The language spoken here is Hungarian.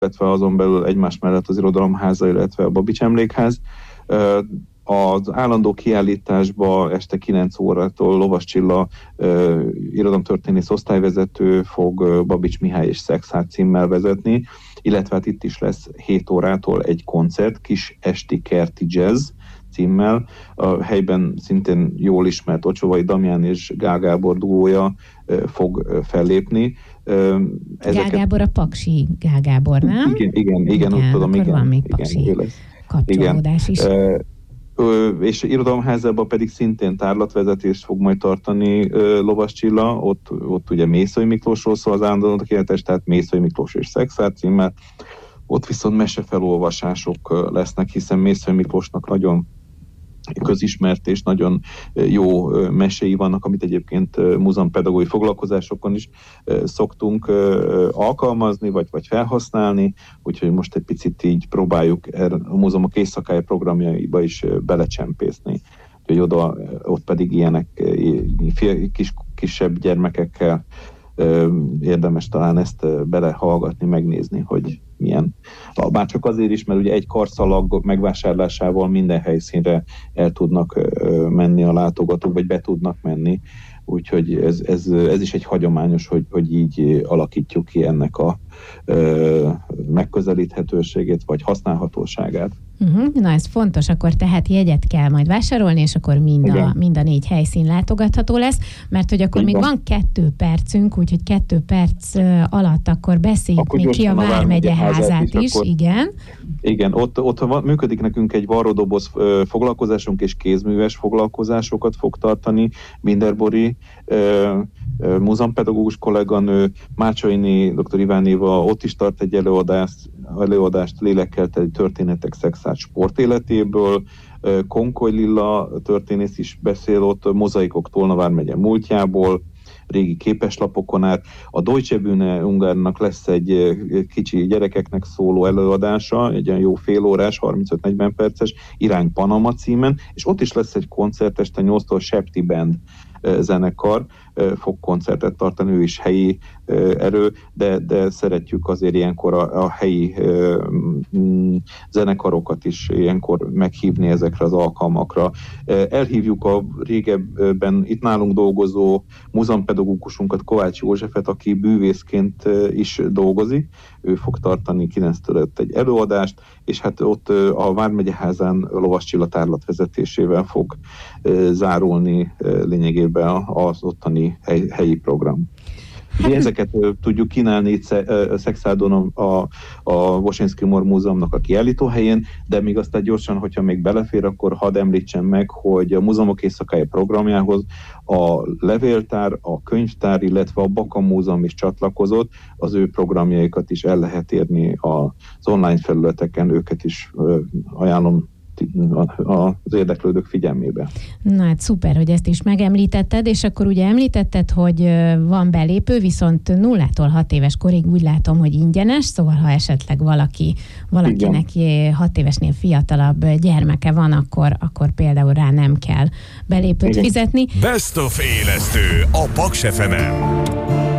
illetve azon belül egymás mellett az Irodalomháza, illetve a Babits Emlékház. Az állandó kiállításba este 9 órától Lovas Csilla irodalomtörténész osztályvezető fog Babits Mihály és Szexárd címmel vezetni, illetve hát itt is lesz 7 órától egy koncert, Kis esti kerti jazz címmel. A helyben szintén jól ismert Ocsovai Damján és Gál Gábor duója fog fellépni. Gál Gábor a Paksi Gál Gábor, nem? Igen, úgy tudom, igen. Van még Paksi kapcsolódás is. És Irodalomházában pedig szintén tárlatvezetést fog majd tartani Lovas Csilla, ott ugye Mészöly Miklósról szól az állandó kiállítás, tehát Mészöly Miklós és Szexárd címmel. Ott viszont mesefelolvasások lesznek, hiszen Mészöly Miklósnak nagyon közismert és nagyon jó meséi vannak, amit egyébként múzeumpedagógiai foglalkozásokon is szoktunk alkalmazni, vagy felhasználni, úgyhogy most egy picit így próbáljuk a múzeumok éjszakája programjaiba is belecsempészni. Úgyhogy ott pedig ilyenek kisebb gyermekekkel érdemes talán ezt belehallgatni, megnézni, hogy milyen. Bár csak azért is, mert ugye egy karszalag megvásárlásával minden helyszínre el tudnak menni a látogatók, vagy be tudnak menni. Úgyhogy ez is egy hagyományos, hogy így alakítjuk ki ennek a megközelíthetőségét, vagy használhatóságát. Na ez fontos, akkor tehát jegyet kell majd vásárolni, és akkor mind a 4 helyszín látogatható lesz, mert hogy akkor még van 2 percünk, úgyhogy 2 perc alatt akkor beszéljük akkor még ki a Vármegyeházát is, akkor, igen. Igen, ott működik nekünk egy varródoboz foglalkozásunk, és kézműves foglalkozásokat fog tartani Binderbori múzeumpedagógus kolléganő, Mácsainé, dr. Ivánéva ott is tart egy előadást lélekkel teli történetek Szexárd sportéletéből, Konkoly Lilla történész is beszél ott, mozaikok Tolna vármegye múltjából, régi képeslapokon át. A Deutsche Bühne Ungárnak lesz egy kicsi gyerekeknek szóló előadása, egy olyan jó félórás, 35-40 perces, Irány Panama címen, és ott is lesz egy koncert este 8-tól, Septi Band zenekar fog koncertet tartani, ő is helyi erő, de szeretjük azért ilyenkor a helyi zenekarokat is ilyenkor meghívni ezekre az alkalmakra. Elhívjuk a régebben itt nálunk dolgozó múzeumpedagógusunkat, Kovács Józsefet, aki bűvészként is dolgozik. Ő fog tartani 9-től egy előadást, és hát ott a Vármegyeházán Lovas Csilla tárlatvezetésével fog zárulni lényegében az ottani helyi program. Mi ezeket tudjuk kínálni itt Szexárdon a Woszyński Mor Múzeumnak a kiállítóhelyén, de még aztán gyorsan, hogyha még belefér, akkor hadd említsem meg, hogy a Múzeumok Éjszakája programjához a levéltár, a könyvtár, illetve a Baka Múzeum is csatlakozott, az ő programjaikat is el lehet érni az online felületeken, őket is ajánlom az érdeklődők figyelmébe. Na hát szuper, hogy ezt is megemlítetted, és akkor ugye említetted, hogy van belépő, viszont 0-tól 6 éves korig úgy látom, hogy ingyenes, szóval ha esetleg valakinek 6 évesnél fiatalabb gyermeke van, akkor például rá nem kell belépőt fizetni. Best of élesztő a Paks FM-en.